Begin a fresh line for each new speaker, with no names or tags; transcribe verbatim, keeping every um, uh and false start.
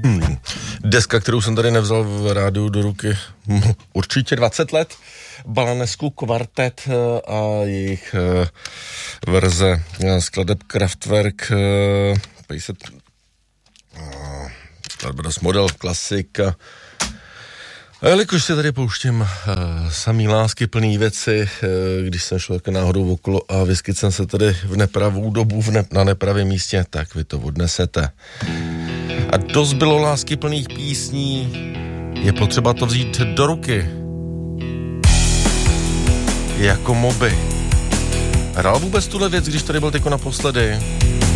Hmm. Deska, kterou jsem tady nevzal v rádiu do ruky určitě dvacet let. Balanesku kvartet a jejich verze skladeb Kraftwerk, skladba Das Model, klasika. A jelikož si tady pouštím uh, samý lásky plný věci, uh, když jsem šel jako náhodou okolo a vyskyt jsem se tady v nepravou dobu v ne- na nepravém místě, tak vy to odnesete. A dost bylo lásky plných písní, je potřeba to vzít do ruky. Jako Moby. Hrál vůbec tuhle věc, když tady byl tyko naposledy?